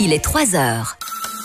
Il est 3h.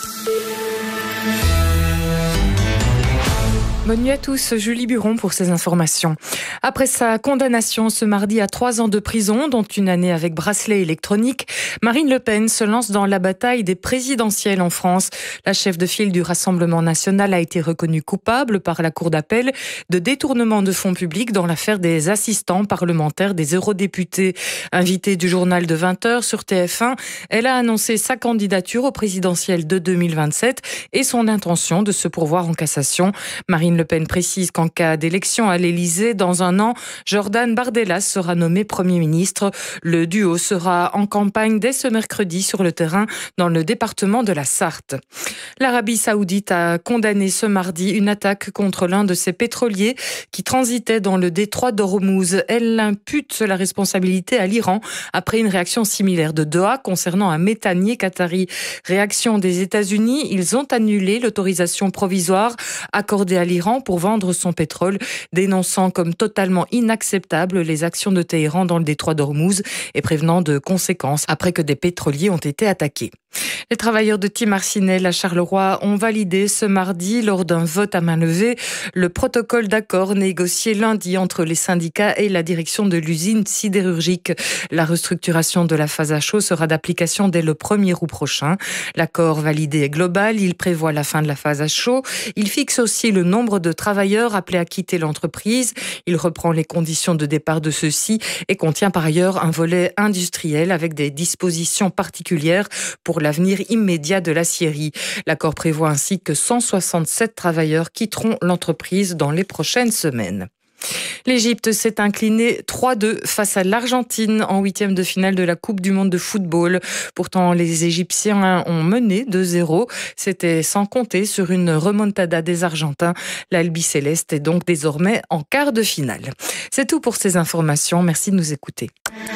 Bonne nuit à tous, Julie Buron pour ces informations. Après sa condamnation ce mardi à 3 ans de prison, dont une année avec bracelet électronique, Marine Le Pen se lance dans la bataille des présidentielles en France. La chef de file du Rassemblement national a été reconnue coupable par la Cour d'appel de détournement de fonds publics dans l'affaire des assistants parlementaires des eurodéputés. Invitée du journal de 20h sur TF1, elle a annoncé sa candidature aux présidentielles de 2027 et son intention de se pourvoir en cassation. Marine Le Pen précise qu'en cas d'élection à l'Élysée, dans un an, Jordan Bardella sera nommé Premier ministre. Le duo sera en campagne dès ce mercredi sur le terrain dans le département de la Sarthe. L'Arabie Saoudite a condamné ce mardi une attaque contre l'un de ses pétroliers qui transitait dans le détroit d'Ormuz. Elle impute la responsabilité à l'Iran après une réaction similaire de Doha concernant un méthanier qatari. Réaction des États-Unis, ils ont annulé l'autorisation provisoire accordée à l'Iran pour vendre son pétrole, dénonçant comme totalement inacceptables les actions de Téhéran dans le détroit d'Ormuz et prévenant de conséquences après que des pétroliers ont été attaqués. Les travailleurs de Tim Arsinel à Charleroi ont validé ce mardi, lors d'un vote à main levée, le protocole d'accord négocié lundi entre les syndicats et la direction de l'usine sidérurgique. La restructuration de la phase à chaud sera d'application dès le 1er août prochain. L'accord validé est global, il prévoit la fin de la phase à chaud. Il fixe aussi le nombre de travailleurs appelés à quitter l'entreprise. Il reprend les conditions de départ de ceux-ci et contient par ailleurs un volet industriel avec des dispositions particulières pour l'avenir immédiat de l'acierie. L'accord prévoit ainsi que 167 travailleurs quitteront l'entreprise dans les prochaines semaines. L'Égypte s'est inclinée 3-2 face à l'Argentine en 8e de finale de la Coupe du monde de football. Pourtant, les Égyptiens ont mené 2-0. C'était sans compter sur une remontada des Argentins. L'Albi-Céleste est donc désormais en quart de finale. C'est tout pour ces informations. Merci de nous écouter.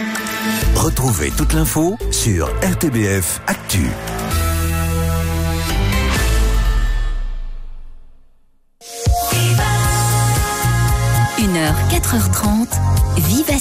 Retrouvez toute l'info sur RTBF Actu. 1h, 4h30, Viva